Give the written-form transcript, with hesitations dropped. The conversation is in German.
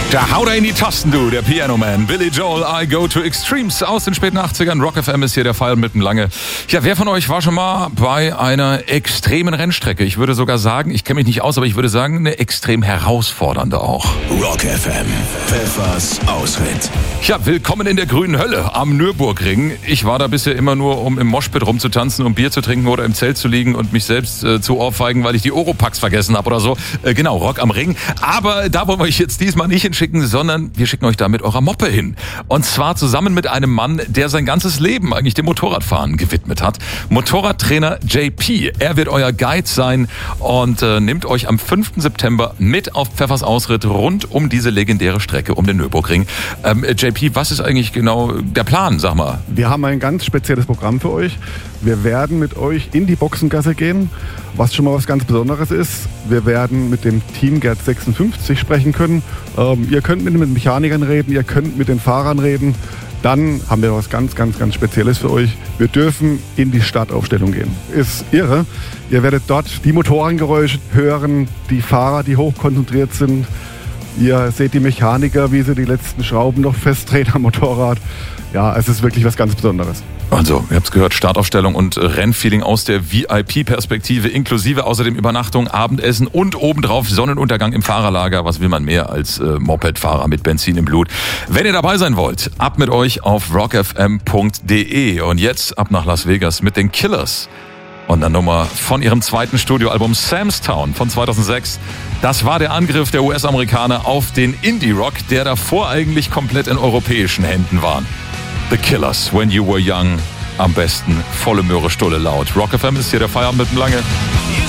Da haut er in die Tasten, du, der Piano Man. Billy Joel, I Go to Extremes aus den späten 80ern. Rock FM ist hier der Fall mit dem Lange. Ja, wer von euch war schon mal bei einer extremen Rennstrecke? Ich würde sogar sagen, ich kenne mich nicht aus, aber ich würde sagen, eine extrem herausfordernde auch. Rock FM, Pfeffers Ausritt. Ja, willkommen in der grünen Hölle am Nürburgring. Ich war da bisher immer nur, um im Moshpit rumzutanzen, um Bier zu trinken oder im Zelt zu liegen und mich selbst zu ohrfeigen, weil ich die Oropax vergessen habe oder so. Genau, Rock am Ring. Aber da wollen wir euch jetzt diesmal nicht hinschicken, sondern wir schicken euch da mit eurer Moppe hin. Und zwar zusammen mit einem Mann, der sein ganzes Leben eigentlich dem Motorradfahren gewidmet hat. Motorradtrainer JP. Er wird euer Guide sein und nimmt euch am 5. September mit auf Pfeffers Ausritt rund um diese legendäre Strecke um den Nürburgring. JP, was ist eigentlich genau der Plan, sag mal? Wir haben ein ganz spezielles Programm für euch. Wir werden mit euch in die Boxengasse gehen, was schon mal was ganz Besonderes ist. Wir werden mit dem Team Gerd 56 sprechen können. Ihr könnt mit den Mechanikern reden, ihr könnt mit den Fahrern reden. Dann haben wir was ganz Spezielles für euch. Wir dürfen in die Startaufstellung gehen. Ist irre. Ihr werdet dort die Motorengeräusche hören, die Fahrer, die hochkonzentriert sind. Ihr seht die Mechaniker, wie sie die letzten Schrauben noch festdrehen am Motorrad. Ja, es ist wirklich was ganz Besonderes. Also, ihr habt es gehört, Startaufstellung und Rennfeeling aus der VIP-Perspektive, inklusive außerdem Übernachtung, Abendessen und obendrauf Sonnenuntergang im Fahrerlager. Was will man mehr als Mopedfahrer mit Benzin im Blut? Wenn ihr dabei sein wollt, ab mit euch auf rockfm.de. Und jetzt ab nach Las Vegas mit den Killers. Und eine Nummer von ihrem zweiten Studioalbum Sam's Town von 2006. Das war der Angriff der US-Amerikaner auf den Indie-Rock, der davor eigentlich komplett in europäischen Händen war. The Killers, When You Were Young. Am besten volle Möhre, Stulle laut. Rock FM ist hier der Feierabend mit dem Lange.